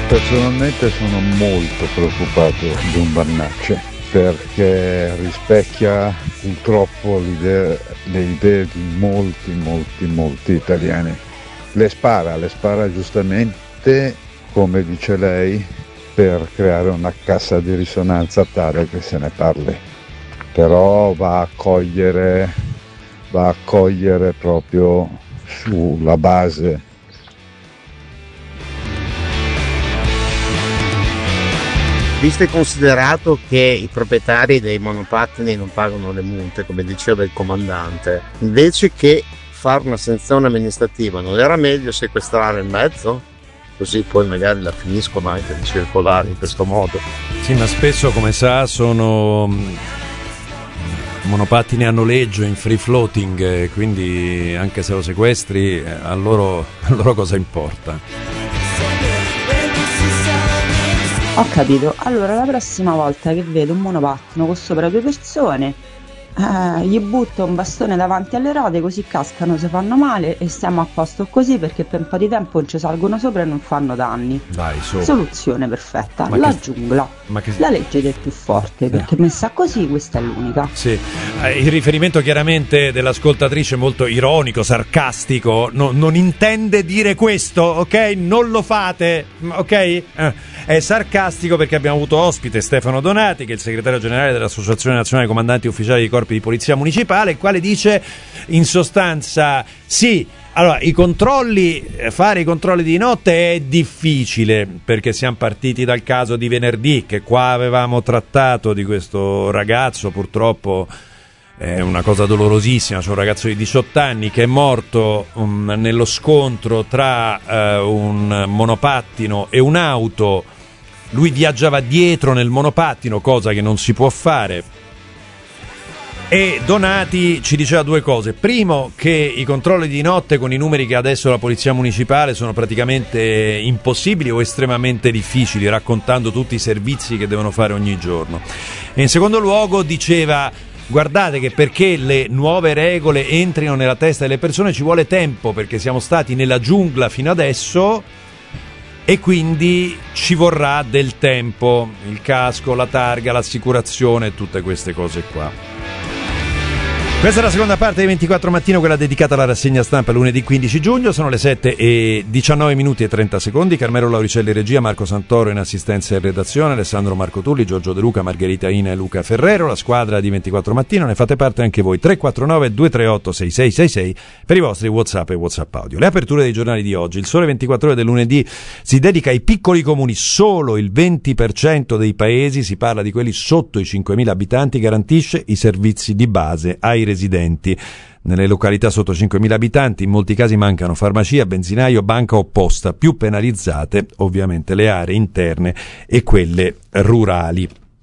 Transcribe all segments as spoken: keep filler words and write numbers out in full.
Personalmente sono molto preoccupato di un Barnacce perché rispecchia purtroppo l'idea, le idee di molti, molti, molti italiani. Le spara, le spara giustamente, come dice lei, per creare una cassa di risonanza tale che se ne parli. Però va a cogliere, va a cogliere proprio sulla base. Visto e considerato che i proprietari dei monopattini non pagano le multe, come diceva il comandante, invece che fare una sanzione amministrativa, non era meglio sequestrare il mezzo? Così poi magari la finiscono anche di circolare in questo modo. Sì, ma spesso, come sa, sono monopattini a noleggio in free floating, quindi anche se lo sequestri, a loro, a loro cosa importa? Ho capito, allora la prossima volta che vedo un monopattino con sopra due persone, eh, gli butto un bastone davanti alle ruote così cascano, si fanno male e stiamo a posto così, perché per un po' di tempo ci salgono sopra e non fanno danni. Dai, so. Soluzione perfetta, Ma la che... giungla, Ma che... la legge del più forte, perché eh. messa così questa è l'unica. Sì, il riferimento chiaramente dell'ascoltatrice è molto ironico, sarcastico, no, non intende dire questo, ok? Non lo fate, ok? Eh. È sarcastico perché abbiamo avuto ospite Stefano Donati, che è il segretario generale dell'Associazione Nazionale Comandanti Ufficiali di Corpi di Polizia Municipale, il quale dice in sostanza sì, allora i controlli, fare i controlli di notte è difficile, perché siamo partiti dal caso di venerdì che qua avevamo trattato di questo ragazzo, purtroppo è una cosa dolorosissima, c'è un ragazzo di diciotto anni che è morto um, nello scontro tra uh, un monopattino e un'auto. Lui viaggiava dietro nel monopattino, cosa che non si può fare. E Donati ci diceva due cose: primo, che i controlli di notte con i numeri che ha adesso la polizia municipale sono praticamente impossibili o estremamente difficili, raccontando tutti i servizi che devono fare ogni giorno. E in secondo luogo diceva: guardate che perché le nuove regole entrino nella testa delle persone ci vuole tempo, perché siamo stati nella giungla fino adesso e quindi ci vorrà del tempo, il casco, la targa, l'assicurazione, tutte queste cose qua. Questa è la seconda parte di ventiquattro Mattino, quella dedicata alla rassegna stampa lunedì quindici giugno. Sono le sette e diciannove minuti e trenta secondi. Carmelo Lauricelli regia, Marco Santoro in assistenza e redazione, Alessandro Marco Tulli, Giorgio De Luca, Margherita Ina e Luca Ferrero. La squadra di ventiquattro Mattino, ne fate parte anche voi. tre quattro nove due tre otto sei sei sei sei per i vostri WhatsApp e WhatsApp audio. Le aperture dei giornali di oggi. Il Sole ventiquattro Ore del lunedì si dedica ai piccoli comuni. Solo il venti per cento dei paesi, si parla di quelli sotto i cinquemila abitanti, garantisce i servizi di base ai residenti. Nelle località sotto cinquemila abitanti in molti casi mancano farmacia, benzinaio, banca o posta, più penalizzate ovviamente le aree interne e quelle rurali.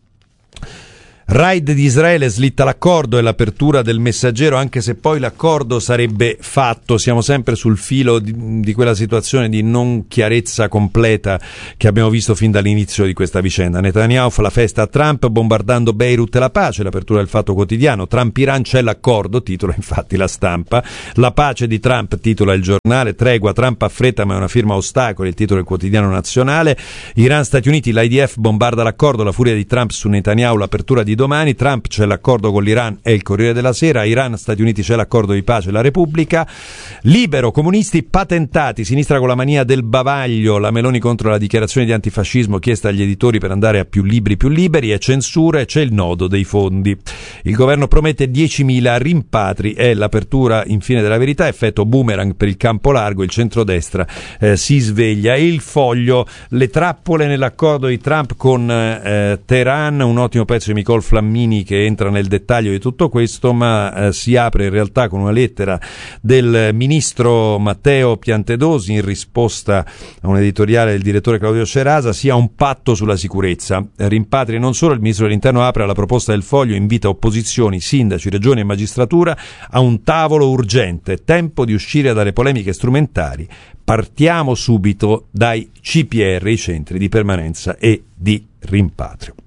Raid di Israele, slitta l'accordo e l'apertura del Messaggero, anche se poi l'accordo sarebbe fatto. Siamo sempre sul filo di, di quella situazione di non chiarezza completa che abbiamo visto fin dall'inizio di questa vicenda. Netanyahu fa la festa a Trump bombardando Beirut e la pace, l'apertura del Fatto Quotidiano. Trump-Iran, c'è l'accordo, titola infatti La Stampa. La pace di Trump, titola il Giornale. Tregua, Trump affretta ma è una firma a ostacoli, il titolo del Quotidiano Nazionale. Iran-Stati Uniti, l'I D F bombarda l'accordo, la furia di Trump su Netanyahu, l'apertura di domani. Trump, c'è l'accordo con l'Iran, è il Corriere della Sera. Iran, Stati Uniti, c'è l'accordo di pace, la Repubblica. Libero, comunisti patentati, sinistra con la mania del bavaglio, la Meloni contro la dichiarazione di antifascismo chiesta agli editori per andare a più libri più liberi, e censura, e c'è il nodo dei fondi. Il governo promette diecimila rimpatri, è l'apertura infine della Verità, effetto boomerang per il campo largo, il centrodestra eh, si sveglia. E il Foglio, le trappole nell'accordo di Trump con eh, Teheran, un ottimo pezzo di Nicole Flammini che entra nel dettaglio di tutto questo, ma eh, si apre in realtà con una lettera del ministro Matteo Piantedosi in risposta a un editoriale del direttore Claudio Cerasa, sia un patto sulla sicurezza. Rimpatri non solo, il ministro dell'Interno apre alla proposta del Foglio, invita opposizioni, sindaci, regioni e magistratura a un tavolo urgente, tempo di uscire dalle polemiche strumentali, partiamo subito dai C P R, i centri di permanenza e di rimpatrio.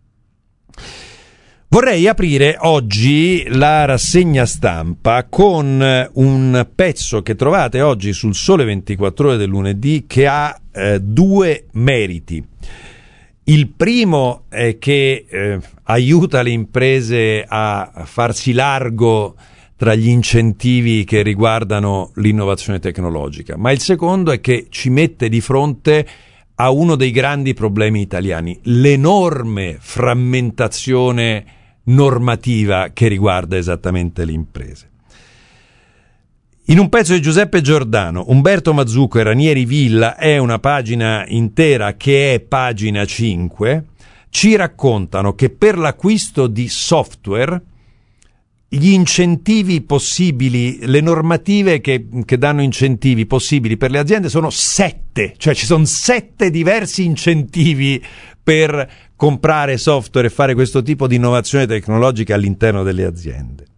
Vorrei aprire oggi la rassegna stampa con un pezzo che trovate oggi sul Sole ventiquattro Ore del lunedì, che ha eh, due meriti. Il primo è che eh, aiuta le imprese a farsi largo tra gli incentivi che riguardano l'innovazione tecnologica, ma il secondo è che ci mette di fronte a uno dei grandi problemi italiani, l'enorme frammentazione normativa che riguarda esattamente le imprese. In un pezzo di Giuseppe Giordano, Umberto Mazzucco e Ranieri Villa, è una pagina intera che è pagina cinque, ci raccontano che per l'acquisto di software gli incentivi possibili, le normative che, che danno incentivi possibili per le aziende sono sette, cioè ci sono sette diversi incentivi per comprare software e fare questo tipo di innovazione tecnologica all'interno delle aziende.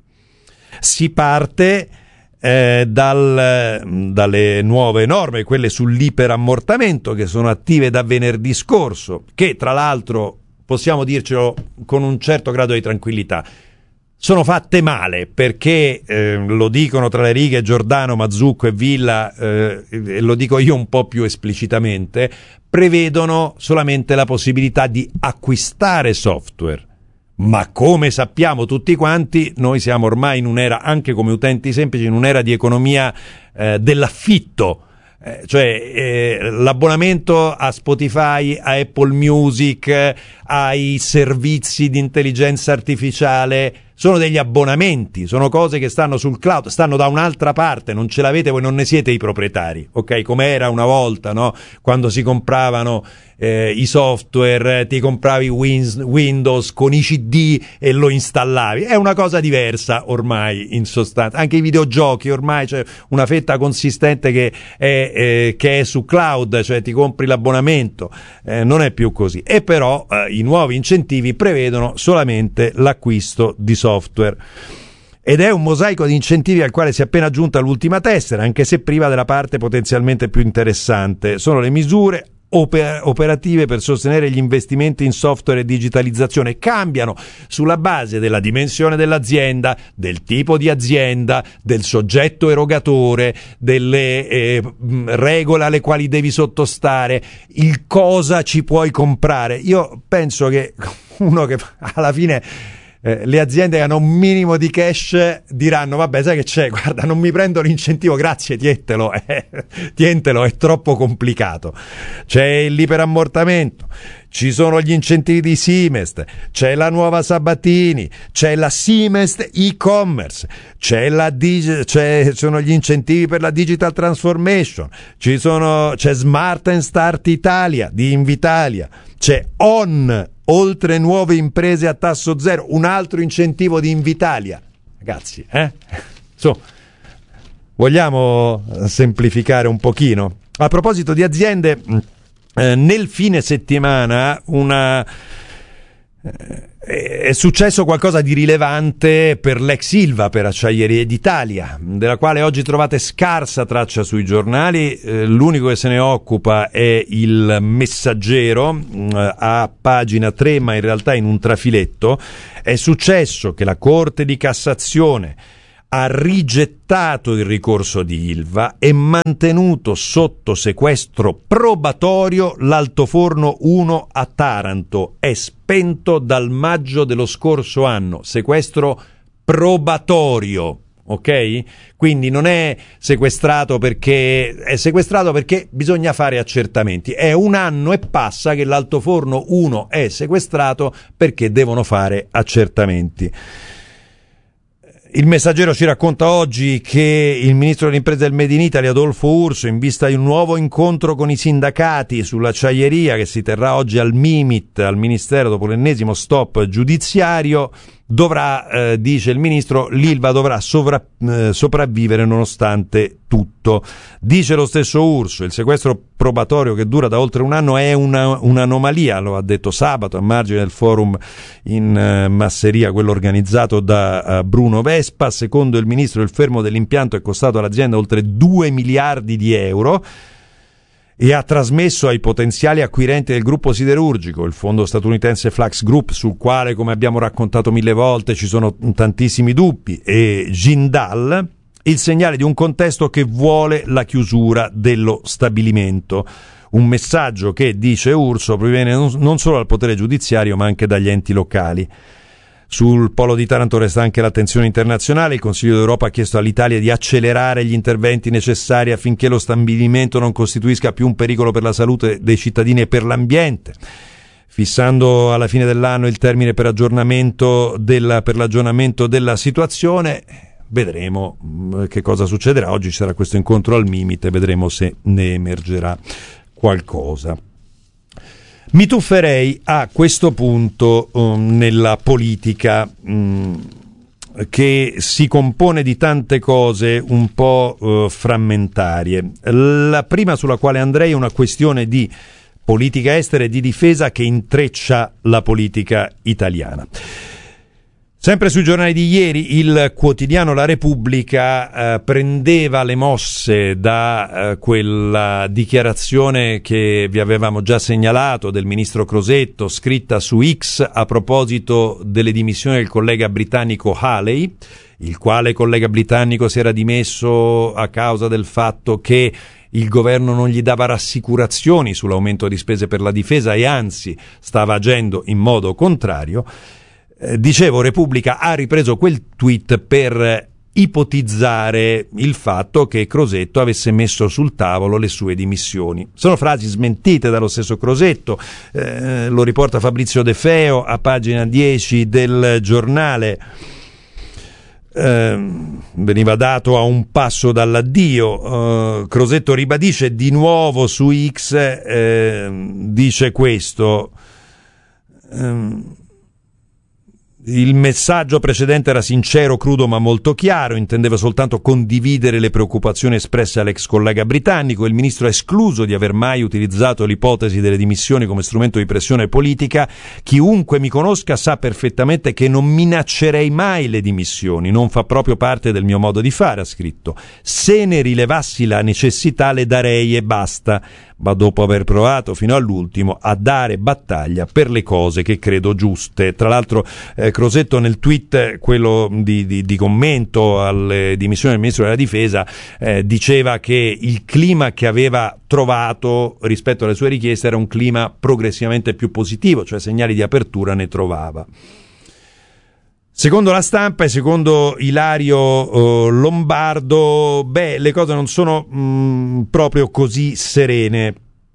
Si parte eh, dal, dalle nuove norme, quelle sull'iperammortamento, che sono attive da venerdì scorso, che tra l'altro possiamo dircelo con un certo grado di tranquillità, sono fatte male, perché eh, lo dicono tra le righe Giordano, Mazzucco e Villa, eh, e lo dico io un po' più esplicitamente, prevedono solamente la possibilità di acquistare software. Ma come sappiamo tutti quanti, noi siamo ormai in un'era, anche come utenti semplici, in un'era di economia eh, dell'affitto. Eh, cioè eh, l'abbonamento a Spotify, a Apple Music, eh, ai servizi di intelligenza artificiale sono degli abbonamenti, sono cose che stanno sul cloud, stanno da un'altra parte, non ce l'avete voi, non ne siete i proprietari, ok? Come era una volta, no? Quando si compravano eh, i software, ti compravi Win- Windows con i C D e lo installavi, è una cosa diversa ormai in sostanza. Anche i videogiochi ormai c'è una fetta consistente che è, eh, che è su cloud, cioè ti compri l'abbonamento, eh, non è più così. E però eh, i nuovi incentivi prevedono solamente l'acquisto di software. software ed è un mosaico di incentivi al quale si è appena aggiunta l'ultima tessera, anche se priva della parte potenzialmente più interessante. Sono le misure oper- operative per sostenere gli investimenti in software e digitalizzazione. Cambiano sulla base della dimensione dell'azienda, del tipo di azienda, del soggetto erogatore, delle eh, regole alle quali devi sottostare, il cosa ci puoi comprare. Io penso che uno che alla fine Eh, le aziende che hanno un minimo di cash diranno: vabbè, sai che c'è, guarda, non mi prendo l'incentivo, grazie, tientelo, eh, tientelo, è troppo complicato. C'è l'iperammortamento, ci sono gli incentivi di Simest, c'è la nuova Sabatini, c'è la Simest e-commerce, c'è la dig- c'è, sono gli incentivi per la digital transformation, ci sono, c'è Smart and Start Italia di Invitalia, c'è On, oltre nuove imprese a tasso zero, un altro incentivo di Invitalia. Ragazzi, eh? So, vogliamo semplificare un pochino? A proposito di aziende, eh, nel fine settimana una eh, è successo qualcosa di rilevante per l'ex Ilva, per Acciaierie d'Italia, della quale oggi trovate scarsa traccia sui giornali. Eh, l'unico che se ne occupa è il Messaggero, eh, a pagina tre, ma in realtà in un trafiletto. È successo che la Corte di Cassazione ha rigettato il ricorso di Ilva e mantenuto sotto sequestro probatorio l'altoforno uno a Taranto. È spento dal maggio dello scorso anno. Sequestro probatorio, ok? Quindi non è sequestrato perché è sequestrato perché bisogna fare accertamenti. È un anno e passa che l'altoforno uno è sequestrato perché devono fare accertamenti. Il Messaggero ci racconta oggi che il ministro dell'impresa del Made in Italy, Adolfo Urso, in vista di un nuovo incontro con i sindacati sull'acciaieria che si terrà oggi al Mimit, al Ministero, dopo l'ennesimo stop giudiziario, dovrà, eh, dice il ministro, l'Ilva dovrà sovra, eh, sopravvivere nonostante tutto. Dice lo stesso Urso, il sequestro probatorio che dura da oltre un anno è una, un'anomalia, lo ha detto sabato a margine del forum in uh, Masseria, quello organizzato da uh, Bruno Vespa. Secondo il ministro il fermo dell'impianto è costato all'azienda oltre due miliardi di euro e ha trasmesso ai potenziali acquirenti del gruppo siderurgico, il fondo statunitense Flux Group, sul quale, come abbiamo raccontato mille volte, ci sono tantissimi dubbi, e Jindal, il segnale di un contesto che vuole la chiusura dello stabilimento. Un messaggio che, dice Urso, proviene non solo dal potere giudiziario ma anche dagli enti locali. Sul polo di Taranto resta anche l'attenzione internazionale. Il Consiglio d'Europa ha chiesto all'Italia di accelerare gli interventi necessari affinché lo stabilimento non costituisca più un pericolo per la salute dei cittadini e per l'ambiente, fissando alla fine dell'anno il termine per aggiornamento della, per l'aggiornamento della situazione. Vedremo che cosa succederà. Oggi ci sarà questo incontro al Mimit, vedremo se ne emergerà qualcosa. Mi tufferei a questo punto um, nella politica um, che si compone di tante cose un po' uh, frammentarie. La prima sulla quale andrei è una questione di politica estera e di difesa che intreccia la politica italiana. Sempre sui giornali di ieri, il quotidiano La Repubblica eh, prendeva le mosse da eh, quella dichiarazione che vi avevamo già segnalato del ministro Crosetto, scritta su X a proposito delle dimissioni del collega britannico Haley, il quale collega britannico si era dimesso a causa del fatto che il governo non gli dava rassicurazioni sull'aumento di spese per la difesa e anzi stava agendo in modo contrario. Eh, dicevo, Repubblica ha ripreso quel tweet per ipotizzare il fatto che Crosetto avesse messo sul tavolo le sue dimissioni. Sono frasi smentite dallo stesso Crosetto, eh, lo riporta Fabrizio De Feo a pagina dieci del giornale. Eh, veniva dato a un passo dall'addio. eh, Crosetto ribadisce di nuovo su X, eh, dice questo: eh, il messaggio precedente era sincero, crudo ma molto chiaro, intendeva soltanto condividere le preoccupazioni espresse all'ex collega britannico. Il ministro ha escluso di aver mai utilizzato l'ipotesi delle dimissioni come strumento di pressione politica. Chiunque mi conosca sa perfettamente che non minaccerei mai le dimissioni, non fa proprio parte del mio modo di fare, ha scritto. Se ne rilevassi la necessità le darei e basta, ma dopo aver provato fino all'ultimo a dare battaglia per le cose che credo giuste. Tra l'altro eh, Crosetto nel tweet, quello di, di, di commento alle dimissioni del ministro della difesa, eh, diceva che il clima che aveva trovato rispetto alle sue richieste era un clima progressivamente più positivo, cioè segnali di apertura ne trovava. Secondo La Stampa e secondo Ilario uh, Lombardo, beh, le cose non sono mh, proprio così serene.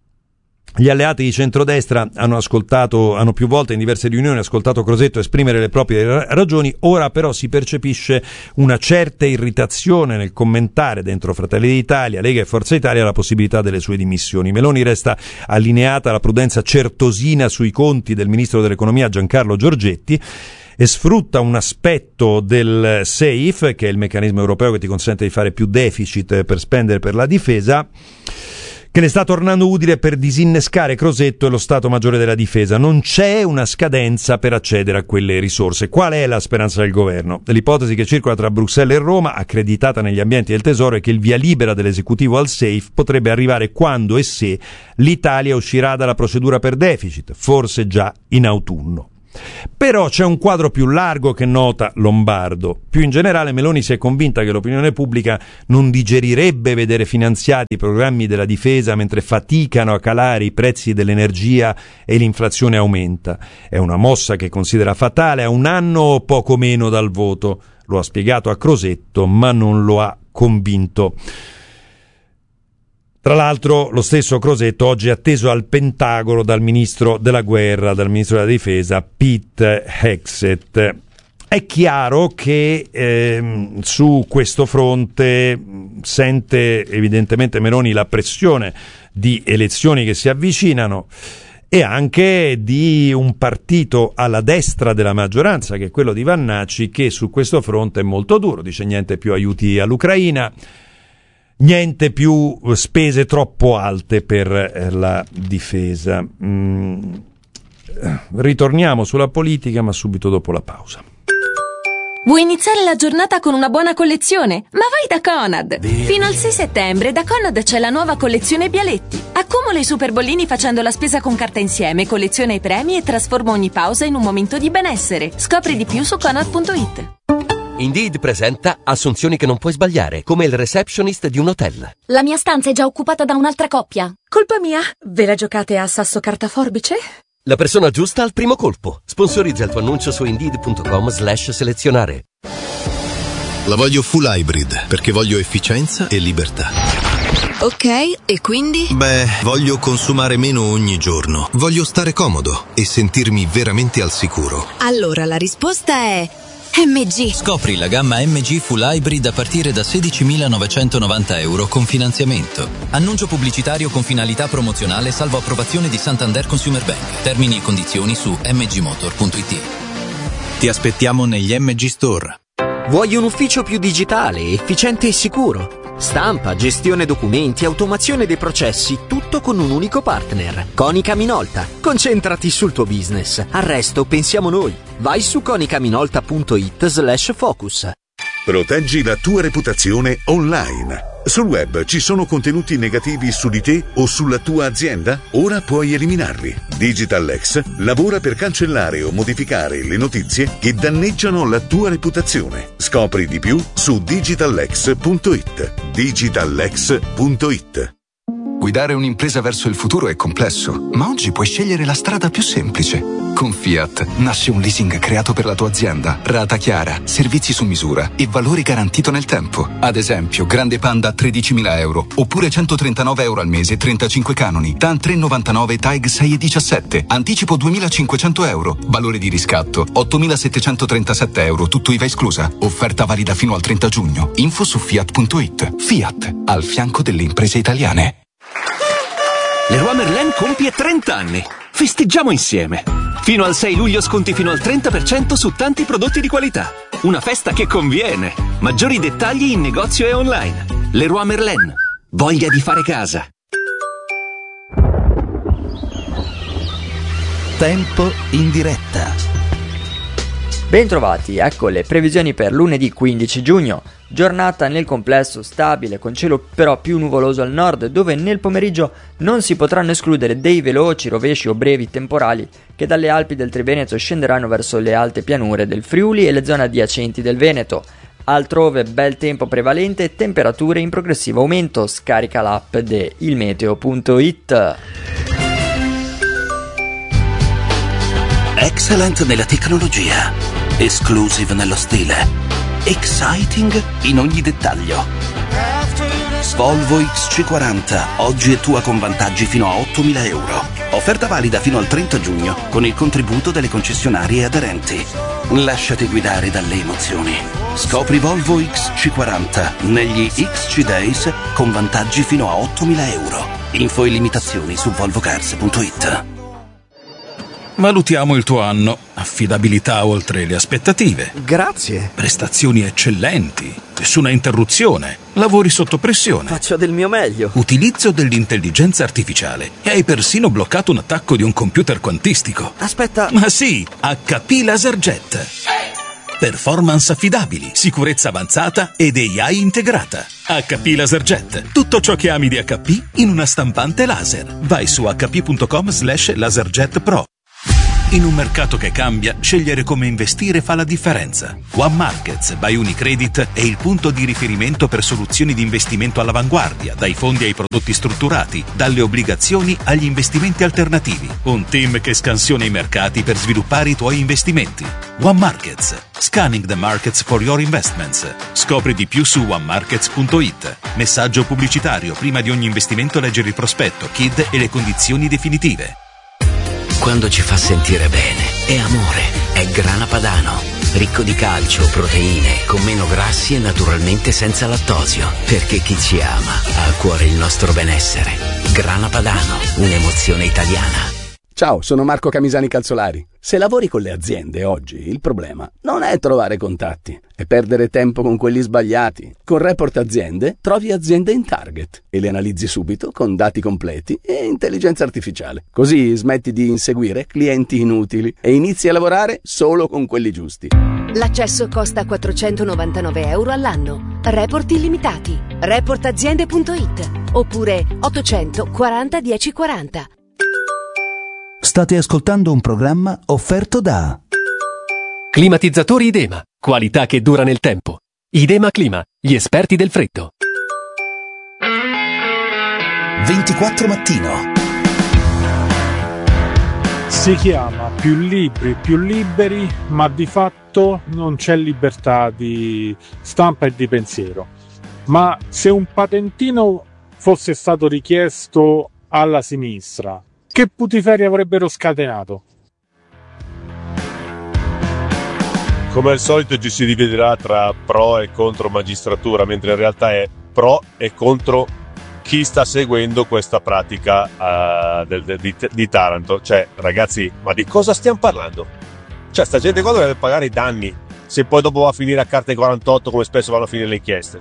Gli alleati di centrodestra hanno ascoltato, hanno più volte in diverse riunioni ascoltato Crosetto esprimere le proprie ra- ragioni, ora però si percepisce una certa irritazione nel commentare dentro Fratelli d'Italia, Lega e Forza Italia la possibilità delle sue dimissioni. Meloni resta allineata alla prudenza certosina sui conti del ministro dell'economia Giancarlo Giorgetti e sfrutta un aspetto del SAFE, che è il meccanismo europeo che ti consente di fare più deficit per spendere per la difesa, che le sta tornando utile per disinnescare Crosetto e lo Stato Maggiore della Difesa. Non c'è una scadenza per accedere a quelle risorse. Qual è la speranza del governo? L'ipotesi che circola tra Bruxelles e Roma, accreditata negli ambienti del Tesoro, è che il via libera dell'esecutivo al SAFE potrebbe arrivare quando e se l'Italia uscirà dalla procedura per deficit, forse già in autunno. Però c'è un quadro più largo che nota Lombardo. Più in generale, Meloni si è convinta che l'opinione pubblica non digerirebbe vedere finanziati i programmi della difesa mentre faticano a calare i prezzi dell'energia e l'inflazione aumenta. È una mossa che considera fatale a un anno o poco meno dal voto. Lo ha spiegato a Crosetto, ma non lo ha convinto. Tra l'altro lo stesso Crosetto oggi è atteso al Pentagono dal ministro della guerra, dal ministro della difesa Pete Hegseth. È chiaro che eh, su questo fronte sente evidentemente Meloni la pressione di elezioni che si avvicinano e anche di un partito alla destra della maggioranza, che è quello di Vannacci, che su questo fronte è molto duro, dice niente più aiuti all'Ucraina, niente più spese troppo alte per la difesa. Mm. Ritorniamo sulla politica, ma subito dopo la pausa. Vuoi iniziare la giornata con una buona collezione? Ma vai da Conad! Fino al sei settembre da Conad c'è la nuova collezione Bialetti. Accumula i super bollini facendo la spesa con carta insieme, colleziona i premi e trasforma ogni pausa in un momento di benessere. Scopri di più su conad punto it. Indeed presenta assunzioni che non puoi sbagliare, come il receptionist di un hotel. La mia stanza è già occupata da un'altra coppia. Colpa mia. Ve la giocate a sasso carta forbice? La persona giusta al primo colpo. Sponsorizza il tuo annuncio su indeed.com slash selezionare. La voglio full hybrid, perché voglio efficienza e libertà. Ok, e quindi? Beh, voglio consumare meno ogni giorno. Voglio stare comodo e sentirmi veramente al sicuro. Allora la risposta è M G. Scopri la gamma M G Full Hybrid a partire da sedicimilanovecentovananta euro con finanziamento. Annuncio pubblicitario con finalità promozionale salvo approvazione di Santander Consumer Bank. Termini e condizioni su m g motor punto i t. Ti aspettiamo negli M G Store. Vuoi un ufficio più digitale, efficiente e sicuro? Stampa, gestione documenti, automazione dei processi, tutto con un unico partner. Konica Minolta. Concentrati sul tuo business. Al resto pensiamo noi. Vai su konicaminolta.it slash focus. Proteggi la tua reputazione online. Sul web ci sono contenuti negativi su di te o sulla tua azienda? Ora puoi eliminarli. DigitalX lavora per cancellare o modificare le notizie che danneggiano la tua reputazione. Scopri di più su digitalx punto it. digitalx punto it. Guidare un'impresa verso il futuro è complesso, ma oggi puoi scegliere la strada più semplice. Con Fiat nasce un leasing creato per la tua azienda, rata chiara, servizi su misura e valore garantito nel tempo. Ad esempio, Grande Panda a tredicimila euro, oppure centotrentanove euro al mese, trentacinque canoni, TAN tre virgola novantanove, TAG sei virgola diciassette, anticipo duemilacinquecento euro, valore di riscatto ottomilasettecentotrentasette euro, tutto I V A esclusa. Offerta valida fino al trenta giugno. Info su fiat punto it. Fiat, al fianco delle imprese italiane. Leroy Merlin compie trenta anni. Festeggiamo insieme. Fino al sei luglio sconti fino al trenta per cento su tanti prodotti di qualità. Una festa che conviene. Maggiori dettagli in negozio e online. Leroy Merlin. Voglia di fare casa. Tempo in diretta. Bentrovati, ecco le previsioni per lunedì quindici giugno. Giornata nel complesso stabile, con cielo però più nuvoloso al nord, dove nel pomeriggio non si potranno escludere dei veloci rovesci o brevi temporali che dalle Alpi del Triveneto scenderanno verso le alte pianure del Friuli e le zone adiacenti del Veneto. Altrove bel tempo prevalente e temperature in progressivo aumento. Scarica l'app de ilmeteo punto it. Excellent nella tecnologia, exclusive nello stile, exciting in ogni dettaglio. Volvo X C quaranta, oggi è tua con vantaggi fino a ottomila euro. Offerta valida fino al trenta giugno con il contributo delle concessionarie aderenti. Lasciati guidare dalle emozioni. Scopri Volvo X C quaranta negli X C Days con vantaggi fino a ottomila euro. Info e limitazioni su volvo cars punto it. Valutiamo il tuo anno. Affidabilità oltre le aspettative. Grazie. Prestazioni eccellenti. Nessuna interruzione. Lavori sotto pressione. Faccio del mio meglio. Utilizzo dell'intelligenza artificiale. E hai persino bloccato un attacco di un computer quantistico. Aspetta. Ma sì, H P LaserJet. Performance affidabili, sicurezza avanzata ed A I integrata. H P LaserJet. Tutto ciò che ami di H P in una stampante laser. Vai su h p punto com slash laserjet pro. In un mercato che cambia, scegliere come investire fa la differenza. One Markets by Unicredit è il punto di riferimento per soluzioni di investimento all'avanguardia, dai fondi ai prodotti strutturati, dalle obbligazioni agli investimenti alternativi. Un team che scansiona i mercati per sviluppare i tuoi investimenti. One Markets. Scanning the markets for your investments. Scopri di più su one markets punto it. Messaggio pubblicitario. Prima di ogni investimento leggere il prospetto, K I D e le condizioni definitive. Quando ci fa sentire bene, è amore, è Grana Padano. Ricco di calcio, proteine, con meno grassi e naturalmente senza lattosio. Perché chi ci ama ha a cuore il nostro benessere. Grana Padano, un'emozione italiana. Ciao, sono Marco Camisani Calzolari. Se lavori con le aziende oggi, il problema non è trovare contatti, è perdere tempo con quelli sbagliati. Con Report Aziende trovi aziende in target e le analizzi subito con dati completi e intelligenza artificiale. Così smetti di inseguire clienti inutili e inizi a lavorare solo con quelli giusti. L'accesso costa quattrocentonovantanove euro all'anno. Report illimitati. report aziende punto it oppure ottocento quaranta dieci quaranta. State ascoltando un programma offerto da Climatizzatori Idema. Qualità che dura nel tempo. Idema Clima, gli esperti del freddo. ventiquattro Mattino. Si chiama Più libri, più liberi, ma di fatto non c'è libertà di stampa e di pensiero. Ma se un patentino fosse stato richiesto alla sinistra, che putiferie avrebbero scatenato? Come al solito ci si dividerà tra pro e contro magistratura, mentre in realtà è pro e contro chi sta seguendo questa pratica uh, del, del, di, di Taranto. Cioè, ragazzi, ma di cosa stiamo parlando? Cioè, sta gente qua dovrebbe pagare i danni, se poi dopo va a finire a carte quarantotto, come spesso vanno a finire le inchieste.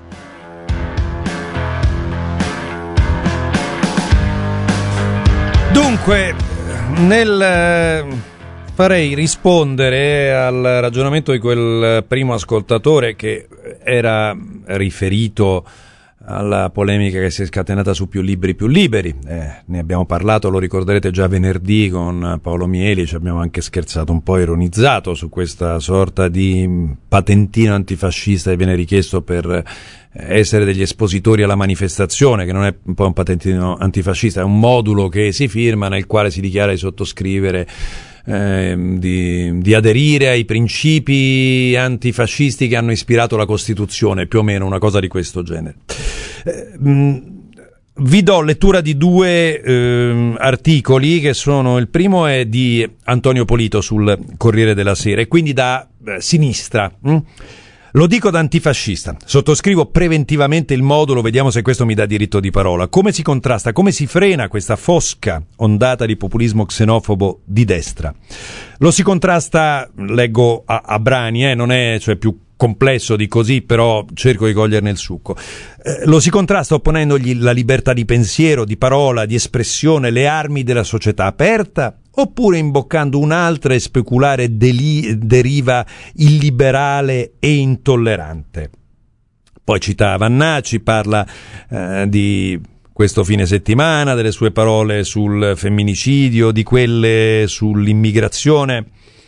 Dunque, nel... farei rispondere al ragionamento di quel primo ascoltatore che era riferito alla polemica che si è scatenata su Più libri più liberi. Eh, ne abbiamo parlato, lo ricorderete, già venerdì con Paolo Mieli, ci abbiamo anche scherzato un po', ironizzato su questa sorta di patentino antifascista che viene richiesto per essere degli espositori alla manifestazione, che non è un po' un patentino antifascista, è un modulo che si firma nel quale si dichiara di sottoscrivere Eh, di, di aderire ai principi antifascisti che hanno ispirato la Costituzione, più o meno una cosa di questo genere. Eh, mh, vi do lettura di due eh, articoli, che sono, il primo è di Antonio Polito sul Corriere della Sera, e quindi da eh, sinistra. Mh? Lo dico da antifascista, sottoscrivo preventivamente il modulo, vediamo se questo mi dà diritto di parola. Come si contrasta, come si frena questa fosca ondata di populismo xenofobo di destra? Lo si contrasta, leggo a, a brani, eh, non è cioè più complesso di così, però cerco di coglierne il succo. Eh, lo si contrasta opponendogli la libertà di pensiero, di parola, di espressione, le armi della società aperta, oppure imboccando un'altra e speculare deli- deriva illiberale e intollerante. Poi cita Vannacci, parla eh, di questo fine settimana, delle sue parole sul femminicidio, di quelle sull'immigrazione,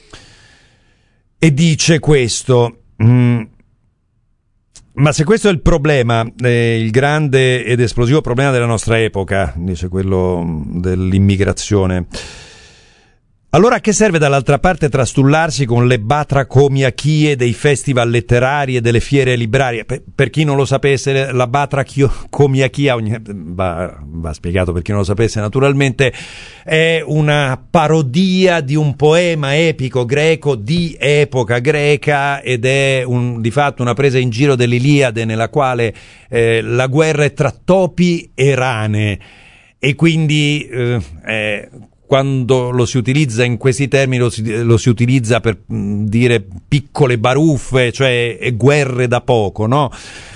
e dice questo: mm, ma se questo è il problema, eh, il grande ed esplosivo problema della nostra epoca, dice quello dell'immigrazione, allora a che serve dall'altra parte trastullarsi con le batracomiachie dei festival letterari e delle fiere librarie? Per, per chi non lo sapesse, la batracomiachia, va, va spiegato per chi non lo sapesse naturalmente, è una parodia di un poema epico greco di epoca greca, ed è un, di fatto una presa in giro dell'Iliade, nella quale eh, la guerra è tra topi e rane, e quindi eh, è, quando lo si utilizza in questi termini lo si, lo si utilizza per mh, dire piccole baruffe, cioè guerre da poco, no?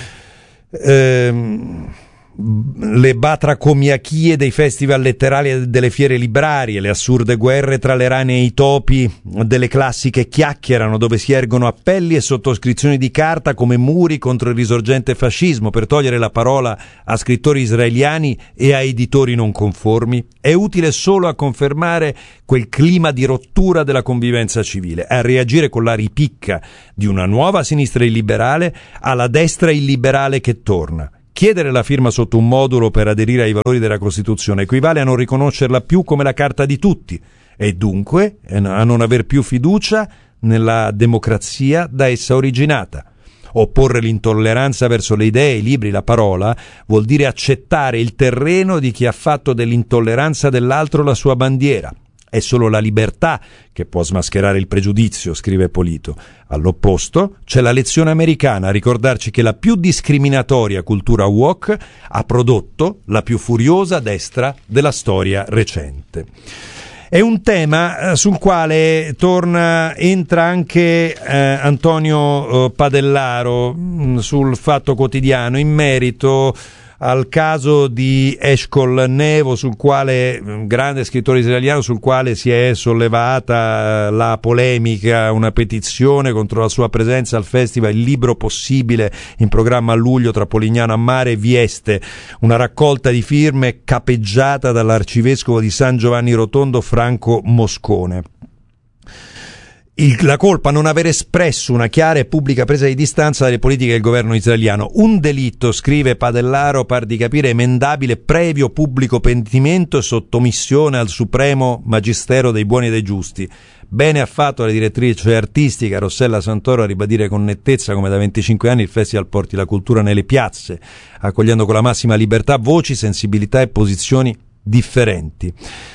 Ehm, le batracomiachie dei festival letterari e delle fiere librarie, le assurde guerre tra le rane e i topi delle classiche chiacchierano, dove si ergono appelli e sottoscrizioni di carta come muri contro il risorgente fascismo per togliere la parola a scrittori israeliani e a editori non conformi, è utile solo a confermare quel clima di rottura della convivenza civile, a reagire con la ripicca di una nuova sinistra illiberale alla destra illiberale che torna. Chiedere la firma sotto un modulo per aderire ai valori della Costituzione equivale a non riconoscerla più come la carta di tutti, e dunque a non aver più fiducia nella democrazia da essa originata. Opporre l'intolleranza verso le idee, i libri, la parola vuol dire accettare il terreno di chi ha fatto dell'intolleranza dell'altro la sua bandiera. È solo la libertà che può smascherare il pregiudizio, scrive Polito. All'opposto c'è la lezione americana a ricordarci che la più discriminatoria cultura woke ha prodotto la più furiosa destra della storia recente. È un tema sul quale torna, entra anche eh, Antonio eh, Padellaro mh, sul Fatto Quotidiano in merito al caso di Eshkol Nevo, sul quale, un grande scrittore israeliano, sul quale si è sollevata la polemica, una petizione contro la sua presenza al festival Il Libro Possibile, in programma a luglio tra Polignano a Mare e Vieste, una raccolta di firme capeggiata dall'arcivescovo di San Giovanni Rotondo Franco Moscone. Il, la colpa non aver espresso una chiara e pubblica presa di distanza dalle politiche del governo israeliano. Un delitto, scrive Padellaro, par di capire emendabile previo pubblico pentimento e sottomissione al supremo magistero dei buoni e dei giusti. Bene ha fatto la direttrice artistica Rossella Santoro a ribadire con nettezza come da venticinque anni il festival porti la cultura nelle piazze, accogliendo con la massima libertà voci, sensibilità e posizioni differenti.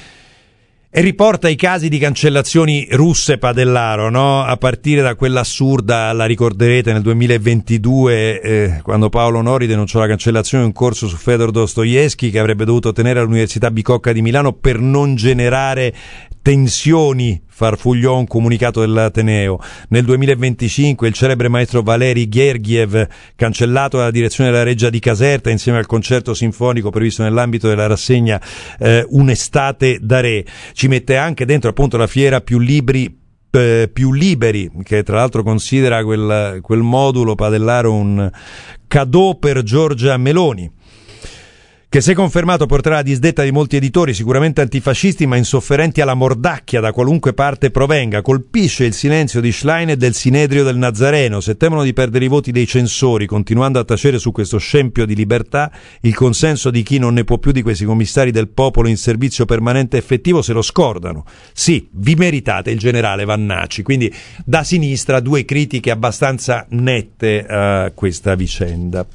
E riporta i casi di cancellazioni russe Padellaro, no? A partire da quella assurda, la ricorderete, nel duemilaventidue, eh, quando Paolo Nori denunciò la cancellazione di un corso su Fedor Dostoevskij che avrebbe dovuto tenere all'Università Bicocca di Milano per non generare tensioni, farfugliò un comunicato dell'Ateneo. Nel duemilaventicinque il celebre maestro Valery Gergiev, cancellato dalla direzione della Reggia di Caserta insieme al concerto sinfonico previsto nell'ambito della rassegna eh, Un'estate da re. Ci mette anche dentro appunto la fiera più libri eh, più liberi, che tra l'altro considera quel, quel modulo Padellaro un cadeau per Giorgia Meloni, che se confermato porterà la disdetta di molti editori, sicuramente antifascisti ma insofferenti alla mordacchia da qualunque parte provenga. Colpisce il silenzio di Schlein e del Sinedrio del Nazareno. Se temono di perdere i voti dei censori, continuando a tacere su questo scempio di libertà, il consenso di chi non ne può più di questi commissari del popolo in servizio permanente effettivo se lo scordano. Sì, vi meritate il generale Vannacci. Quindi da sinistra due critiche abbastanza nette a questa vicenda.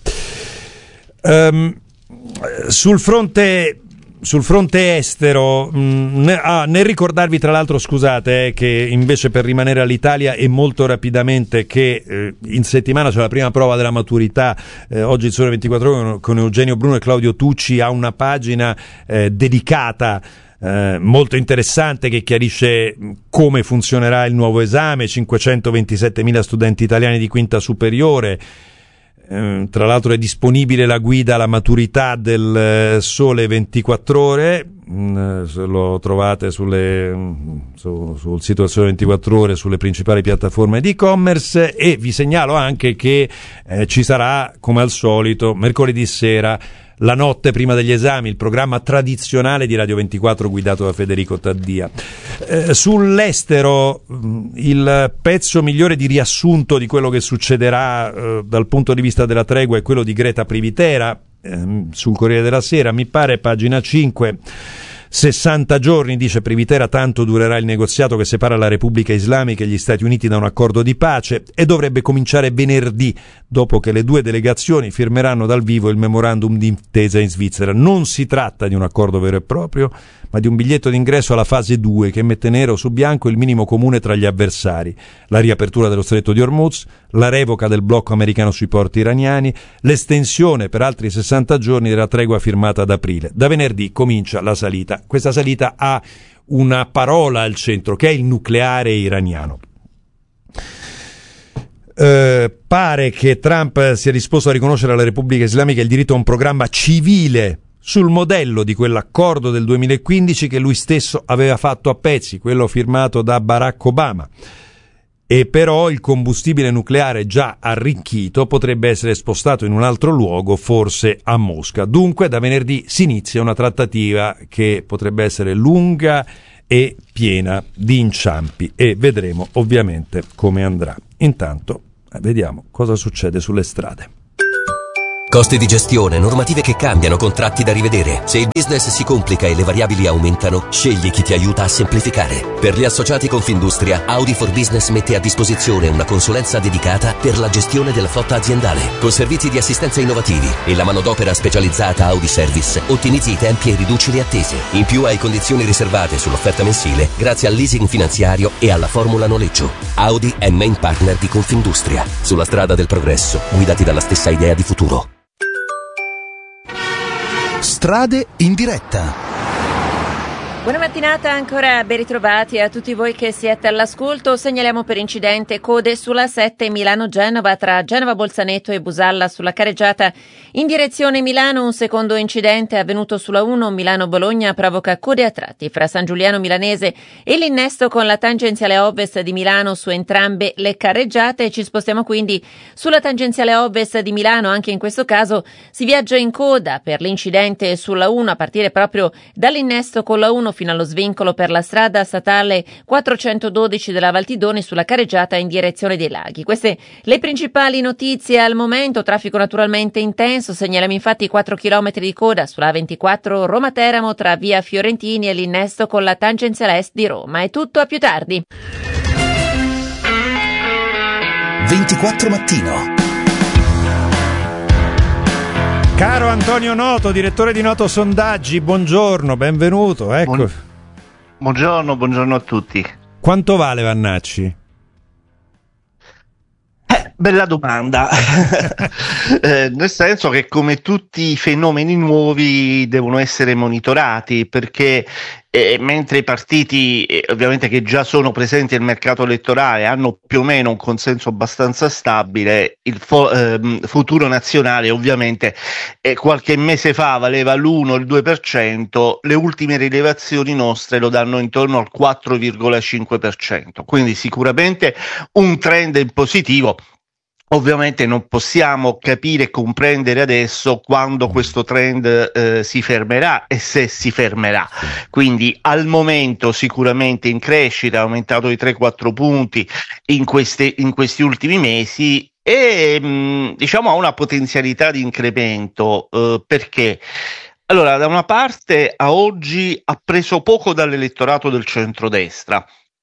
Um, Sul fronte, sul fronte estero, mh, ne, ah, nel ricordarvi tra l'altro, scusate, eh, che invece per rimanere all'Italia e molto rapidamente che eh, in settimana c'è la prima prova della maturità, eh, oggi il Sole ventiquattro Ore con, con Eugenio Bruno e Claudio Tucci ha una pagina eh, dedicata Eh, molto interessante che chiarisce come funzionerà il nuovo esame, cinquecentoventisettemila studenti italiani di quinta superiore. Eh, tra l'altro è disponibile la guida alla maturità del eh, Sole ventiquattro Ore, mm, se lo trovate sulle, mm, su, sul sito del Sole ventiquattro Ore, sulle principali piattaforme di e-commerce. E vi segnalo anche che eh, ci sarà, come al solito, mercoledì sera, la notte prima degli esami, il programma tradizionale di Radio ventiquattro guidato da Federico Taddia. Eh, sull'estero, il pezzo migliore di riassunto di quello che succederà eh, dal punto di vista della tregua è quello di Greta Privitera, eh, sul Corriere della Sera, mi pare, pagina cinque. sessanta giorni, dice Privitera, tanto durerà il negoziato che separa la Repubblica Islamica e gli Stati Uniti da un accordo di pace, e dovrebbe cominciare venerdì, dopo che le due delegazioni firmeranno dal vivo il memorandum d'intesa in Svizzera. Non si tratta di un accordo vero e proprio, ma di un biglietto d'ingresso alla fase due che mette nero su bianco il minimo comune tra gli avversari: la riapertura dello stretto di Hormuz, la revoca del blocco americano sui porti iraniani, l'estensione per altri sessanta giorni della tregua firmata ad aprile. Da venerdì comincia la salita. Questa salita ha una parola al centro, che è il nucleare iraniano. Eh, pare che Trump sia disposto a riconoscere alla Repubblica Islamica il diritto a un programma civile sul modello di quell'accordo del duemilaquindici che lui stesso aveva fatto a pezzi, quello firmato da Barack Obama. E però il combustibile nucleare già arricchito potrebbe essere spostato in un altro luogo, forse a Mosca. Dunque da venerdì si inizia una trattativa che potrebbe essere lunga e piena di inciampi, e vedremo ovviamente come andrà. Intanto vediamo cosa succede sulle strade. Costi di gestione, normative che cambiano, contratti da rivedere. Se il business si complica e le variabili aumentano, scegli chi ti aiuta a semplificare. Per gli associati Confindustria, Audi for Business mette a disposizione una consulenza dedicata per la gestione della flotta aziendale. Con servizi di assistenza innovativi e la manodopera specializzata Audi Service, ottimizzi i tempi e riduci le attese. In più hai condizioni riservate sull'offerta mensile grazie al leasing finanziario e alla formula noleggio. Audi è main partner di Confindustria. Sulla strada del progresso, guidati dalla stessa idea di futuro. Strade in diretta. Buona mattinata, ancora ben ritrovati a tutti voi che siete all'ascolto. Segnaliamo per incidente code sulla sette Milano-Genova tra Genova Bolzaneto e Busalla sulla carreggiata in direzione Milano. Un secondo incidente avvenuto sulla uno Milano-Bologna provoca code a tratti fra San Giuliano Milanese e l'innesto con la tangenziale ovest di Milano su entrambe le carreggiate. Ci spostiamo quindi sulla tangenziale ovest di Milano. Anche in questo caso si viaggia in coda per l'incidente sulla uno a partire proprio dall'innesto con la uno fino allo svincolo per la strada statale quattrocentododici della Valtidone sulla careggiata in direzione dei laghi. Queste le principali notizie al momento. Traffico naturalmente intenso, segnaliamo infatti quattro chilometri di coda sulla A ventiquattro Roma-Teramo tra via Fiorentini e l'innesto con la tangenziale est di Roma. È tutto, a più tardi. ventiquattro Mattino. Caro Antonio Noto, direttore di Noto Sondaggi, buongiorno, benvenuto. Ecco. Buon... Buongiorno, buongiorno a tutti. Quanto vale Vannacci? Eh, bella domanda. eh, nel senso che, come tutti i fenomeni nuovi, devono essere monitorati, perché eh, mentre i partiti eh, ovviamente che già sono presenti nel mercato elettorale hanno più o meno un consenso abbastanza stabile, il fo- eh, futuro nazionale ovviamente eh, qualche mese fa valeva l'uno, il due per cento, le ultime rilevazioni nostre lo danno intorno al quattro virgola cinque per cento, quindi sicuramente un trend in positivo. Ovviamente non possiamo capire e comprendere adesso quando questo trend eh, si fermerà e se si fermerà. Quindi al momento sicuramente in crescita, ha aumentato di tre quattro punti in, queste, in questi ultimi mesi e mh, diciamo ha una potenzialità di incremento eh, perché allora da una parte a oggi ha preso poco dall'elettorato del centrodestra.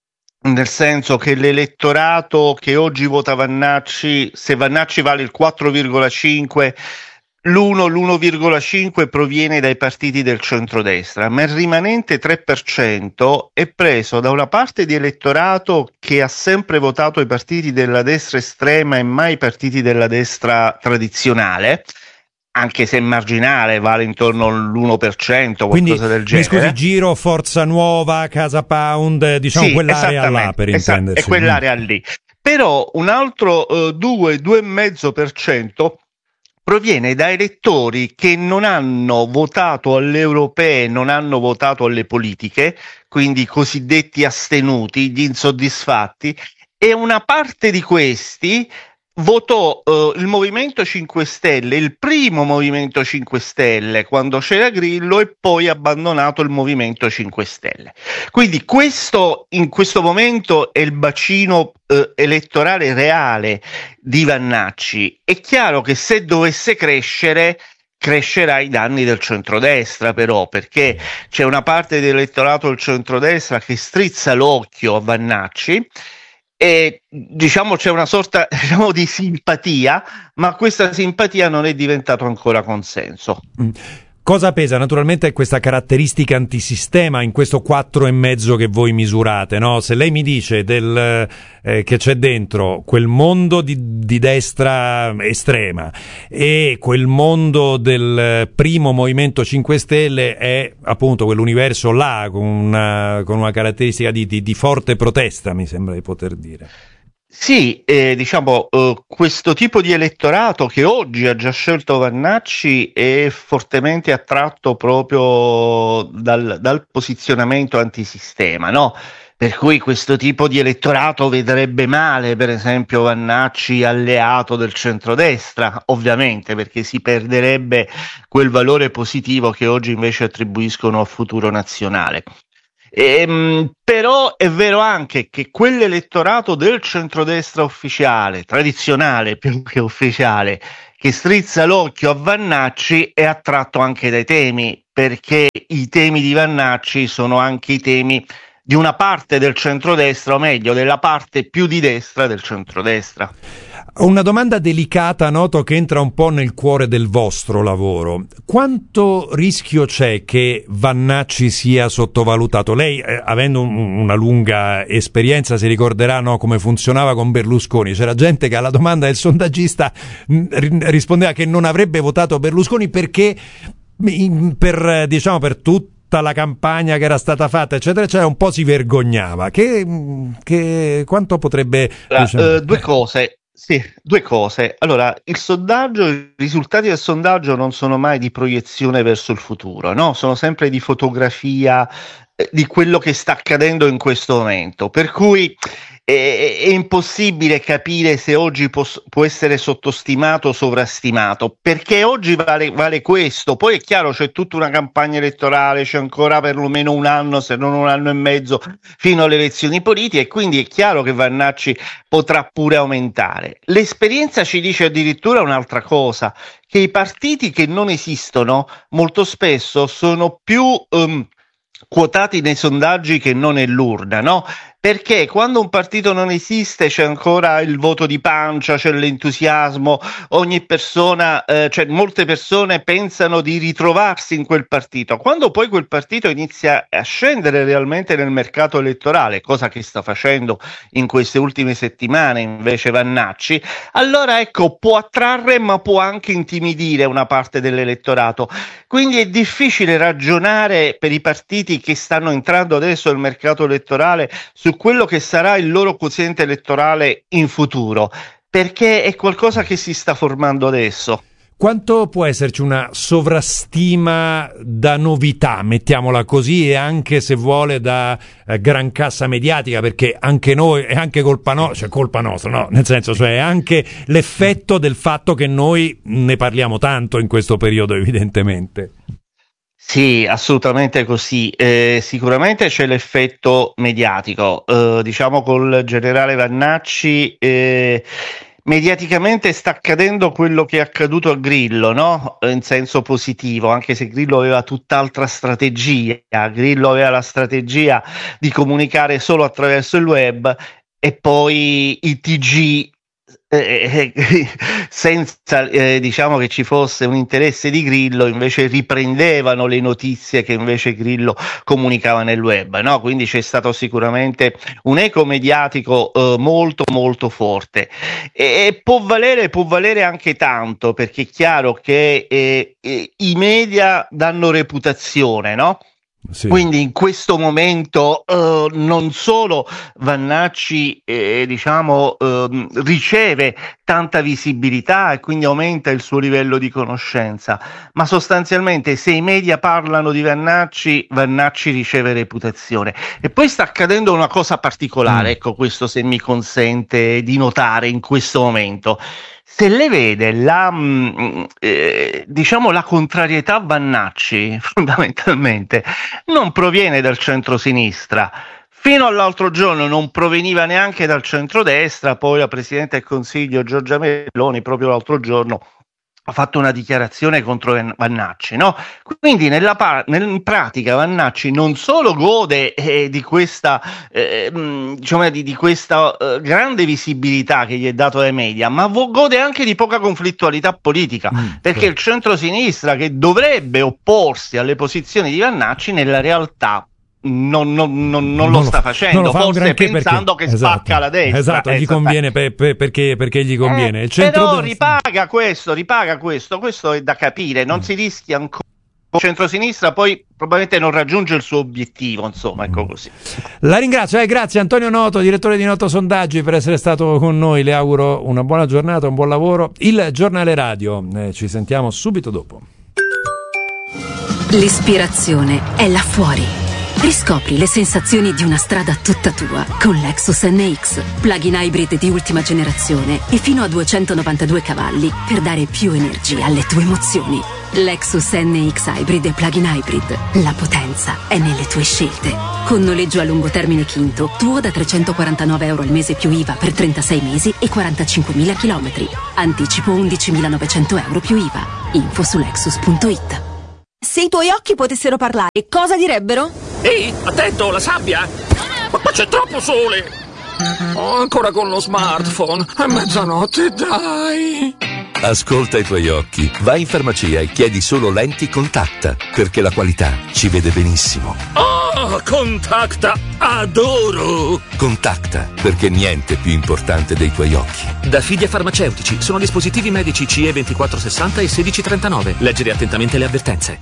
Nel senso che l'elettorato che oggi vota Vannacci, se Vannacci vale il quattro virgola cinque, l'uno, l'uno virgola cinque proviene dai partiti del centrodestra, ma il rimanente tre per cento è preso da una parte di elettorato che ha sempre votato i partiti della destra estrema e mai i partiti della destra tradizionale, anche se marginale, vale intorno all'uno per cento, qualcosa Quindi, del genere. Mi scusi, Giro, Forza Nuova, Casa Pound, diciamo sì, quell'area là per esatto, intenderci. è quell'area lì. Però un altro uh, due, due virgola cinque per cento proviene da elettori che non hanno votato alle europee, non hanno votato alle politiche, quindi i cosiddetti astenuti, gli insoddisfatti, e una parte di questi votò uh, il Movimento cinque Stelle, il primo Movimento cinque Stelle quando c'era Grillo, e poi ha abbandonato il Movimento cinque Stelle. Quindi questo in questo momento è il bacino uh, elettorale reale di Vannacci. È chiaro che se dovesse crescere crescerà ai danni del centrodestra, però, perché c'è una parte dell'elettorato del centrodestra che strizza l'occhio a Vannacci e diciamo c'è una sorta diciamo di simpatia, ma questa simpatia non è diventato ancora consenso. Mm. Cosa pesa? Naturalmente è questa caratteristica antisistema in questo quattro e mezzo che voi misurate, no? Se lei mi dice del, eh, che c'è dentro quel mondo di, di destra estrema e quel mondo del primo Movimento cinque Stelle è appunto quell'universo là con una, con una caratteristica di, di, di forte protesta, mi sembra di poter dire. Sì, eh, diciamo eh, questo tipo di elettorato che oggi ha già scelto Vannacci è fortemente attratto proprio dal, dal posizionamento antisistema, no? Per cui questo tipo di elettorato vedrebbe male, per esempio, Vannacci alleato del centrodestra, ovviamente, perché si perderebbe quel valore positivo che oggi invece attribuiscono a Futuro Nazionale. Ehm, però è vero anche che quell'elettorato del centrodestra ufficiale, tradizionale più che ufficiale, che strizza l'occhio a Vannacci è attratto anche dai temi, perché i temi di Vannacci sono anche i temi di una parte del centrodestra, o meglio della parte più di destra del centrodestra. Una domanda delicata, Noto, che entra un po' nel cuore del vostro lavoro. Quanto rischio c'è che Vannacci sia sottovalutato? Lei, eh, avendo un, una lunga esperienza, si ricorderà, no, come funzionava con Berlusconi. C'era gente che alla domanda del sondaggista mh, rispondeva che non avrebbe votato Berlusconi perché in, per, diciamo, per tutto la campagna che era stata fatta, eccetera, eccetera, un po' si vergognava. Che, che quanto potrebbe... Allora, diciamo... uh, due cose. Sì, due cose. Allora, il sondaggio, i risultati del sondaggio non sono mai di proiezione verso il futuro, no? Sono sempre di fotografia eh, di quello che sta accadendo in questo momento. Per cui è, è impossibile capire se oggi può, può essere sottostimato o sovrastimato, perché oggi vale, vale questo. Poi è chiaro, c'è tutta una campagna elettorale, c'è ancora perlomeno un anno, se non un anno e mezzo, fino alle elezioni politiche, e quindi è chiaro che Vannacci potrà pure aumentare. L'esperienza ci dice addirittura un'altra cosa, che i partiti che non esistono molto spesso sono più um, quotati nei sondaggi che non nell'urna, no? Perché quando un partito non esiste c'è ancora il voto di pancia, c'è l'entusiasmo, ogni persona, eh, cioè molte persone pensano di ritrovarsi in quel partito. Quando poi quel partito inizia a scendere realmente nel mercato elettorale, cosa che sta facendo in queste ultime settimane invece Vannacci, allora ecco, può attrarre ma può anche intimidire una parte dell'elettorato. Quindi è difficile ragionare per i partiti che stanno entrando adesso nel mercato elettorale su quello che sarà il loro quoziente elettorale in futuro, perché è qualcosa che si sta formando adesso. Quanto può esserci una sovrastima da novità, mettiamola così, e anche se vuole da eh, gran cassa mediatica, perché anche noi, è anche colpa, no, cioè colpa nostra, no? Nel senso, cioè è anche l'effetto del fatto che noi ne parliamo tanto in questo periodo, evidentemente. Sì, assolutamente così. Eh, sicuramente c'è l'effetto mediatico. Eh, diciamo col generale Vannacci, eh, mediaticamente sta accadendo quello che è accaduto a Grillo, no? In senso positivo, anche se Grillo aveva tutt'altra strategia. Grillo aveva la strategia di comunicare solo attraverso il web, e poi i T G, Eh, eh, senza eh, diciamo che ci fosse un interesse di Grillo, invece riprendevano le notizie che invece Grillo comunicava nel web, no? Quindi c'è stato sicuramente un eco mediatico eh, molto molto forte, e, e può valere può valere anche tanto, perché è chiaro che eh, eh, i media danno reputazione, no? Sì. Quindi in questo momento uh, non solo Vannacci eh, diciamo uh, riceve tanta visibilità e quindi aumenta il suo livello di conoscenza, ma sostanzialmente se i media parlano di Vannacci, Vannacci riceve reputazione. E poi sta accadendo una cosa particolare, mm. ecco, questo se mi consente di notare in questo momento. Se le vede la, mh, eh, diciamo la contrarietà a Vannacci, fondamentalmente, non proviene dal centro-sinistra. Fino all'altro giorno non proveniva neanche dal centrodestra, poi la Presidente del Consiglio Giorgia Meloni proprio l'altro giorno ha fatto una dichiarazione contro Vannacci, no? Quindi nella par- nel pratica Vannacci non solo gode eh, di questa eh, diciamo di, di questa eh, grande visibilità che gli è dato dai media, ma vo- gode anche di poca conflittualità politica, mm, perché sì. Il centro-sinistra, che dovrebbe opporsi alle posizioni di Vannacci, nella realtà Non, non, non, non lo sta facendo, lo fa forse pensando perché, che spacca esatto, la destra. Esatto, gli conviene per, per, perché, perché gli conviene. Eh, Il centro però ripaga questo, ripaga questo, questo è da capire, non mm. si rischia ancora. Il centrosinistra poi probabilmente non raggiunge il suo obiettivo, insomma, ecco così. La ringrazio, eh, grazie Antonio Noto, direttore di Noto Sondaggi, per essere stato con noi. Le auguro una buona giornata, un buon lavoro. Il giornale radio, eh, ci sentiamo subito dopo. L'ispirazione è là fuori. Riscopri le sensazioni di una strada tutta tua con Lexus N X, plug-in hybrid di ultima generazione e fino a duecentonovantadue cavalli per dare più energia alle tue emozioni. Lexus N X Hybrid e plug-in hybrid. La potenza è nelle tue scelte. Con noleggio a lungo termine Quinto, tuo da trecentoquarantanove euro al mese più I V A per trentasei mesi e quarantacinquemila chilometri. Anticipo undicimilanovecento euro più I V A. Info su lexus punto it. Se i tuoi occhi potessero parlare, cosa direbbero? Ehi, attento, la sabbia! Ma qua c'è troppo sole! Oh, ancora con lo smartphone, è mezzanotte, dai! Ascolta i tuoi occhi, vai in farmacia e chiedi solo lenti Contacta, perché la qualità ci vede benissimo. Oh, Contacta, adoro! Contacta, perché niente è più importante dei tuoi occhi. Da Fidia Farmaceutici, sono dispositivi medici C E ventiquattro sessanta e sedici trentanove. Leggere attentamente le avvertenze.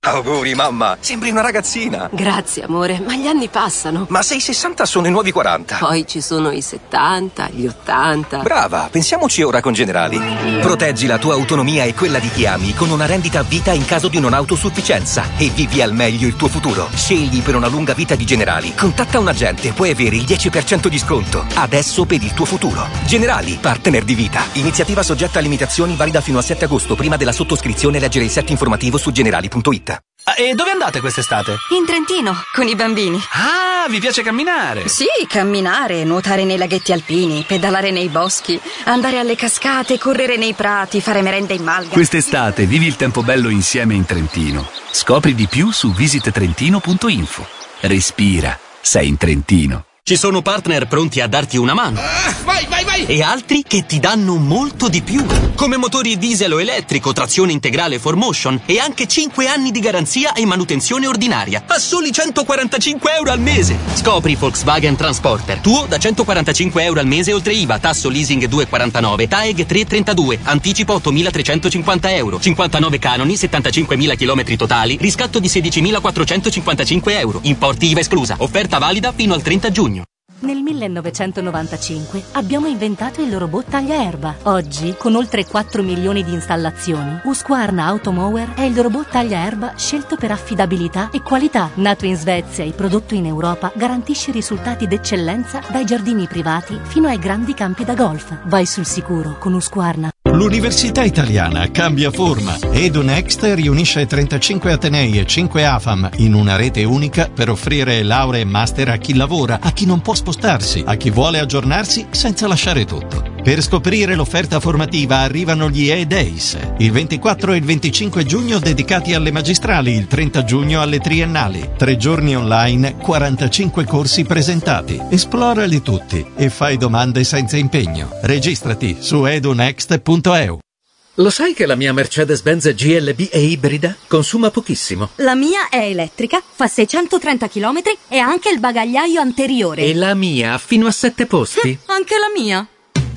Auguri, mamma. Sembri una ragazzina. Grazie, amore, ma gli anni passano. Ma se i sessanta sono i nuovi quaranta. Poi ci sono i settanta, gli ottanta. Brava, pensiamoci ora con Generali. Proteggi la tua autonomia e quella di chi ami con una rendita a vita in caso di non autosufficienza e vivi al meglio il tuo futuro. Scegli per una lunga vita di Generali. Contatta un agente, puoi avere il dieci per cento di sconto. Adesso per il tuo futuro. Generali, partner di vita. Iniziativa soggetta a limitazioni, valida fino al sette agosto. Prima della sottoscrizione leggere il set informativo su generali punto it. E dove andate quest'estate? In Trentino, con i bambini. Ah, vi piace camminare? Sì, camminare, nuotare nei laghetti alpini, pedalare nei boschi, andare alle cascate, correre nei prati, fare merenda in malga. Quest'estate vivi il tempo bello insieme in Trentino. Scopri di più su visit trentino punto info. Respira, sei in Trentino. Ci sono partner pronti a darti una mano. Ah, vai, vai, vai! E altri che ti danno molto di più. Come motori diesel o elettrico, trazione integrale four motion e anche cinque anni di garanzia e manutenzione ordinaria. A soli centoquarantacinque euro al mese. Scopri Volkswagen Transporter. Tuo da centoquarantacinque euro al mese oltre I V A, tasso leasing due virgola quarantanove, T A E G tre virgola trentadue, anticipo ottomilatrecentocinquanta euro, cinquantanove canoni, settantacinquemila chilometri totali, riscatto di sedicimilaquattrocentocinquantacinque euro. Importi I V A esclusa. Offerta valida fino al trenta giugno. Nel millenovecentonovantacinque abbiamo inventato il robot tagliaerba. Oggi, con oltre quattro milioni di installazioni, Husqvarna Automower è il robot tagliaerba scelto per affidabilità e qualità. Nato in Svezia e prodotto in Europa, garantisce risultati d'eccellenza dai giardini privati fino ai grandi campi da golf. Vai sul sicuro con Husqvarna. L'Università Italiana cambia forma. EduNext riunisce trentacinque atenei e cinque A F A M in una rete unica per offrire lauree e master a chi lavora, a chi non può spostarsi, a chi vuole aggiornarsi senza lasciare tutto. Per scoprire l'offerta formativa arrivano gli E-Days, il ventiquattro e il venticinque giugno dedicati alle magistrali, il trenta giugno alle triennali. Tre giorni online, quarantacinque corsi presentati. Esplorali tutti e fai domande senza impegno. Registrati su edunext punto e u. Lo sai che la mia Mercedes-Benz G L B è ibrida? Consuma pochissimo. La mia è elettrica, fa seicentotrenta chilometri e ha anche il bagagliaio anteriore. E la mia ha fino a sette posti. Anche la mia.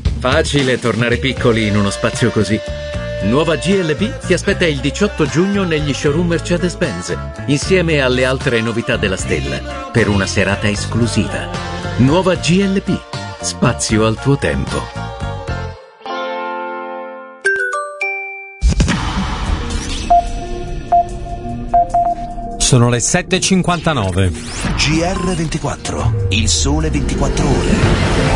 Facile tornare piccoli in uno spazio così. Nuova G L B ti aspetta il diciotto giugno negli showroom Mercedes-Benz, insieme alle altre novità della stella, per una serata esclusiva. Nuova G L B. Spazio al tuo tempo. Sono le sette e cinquantanove. G R ventiquattro, il sole ventiquattro ore.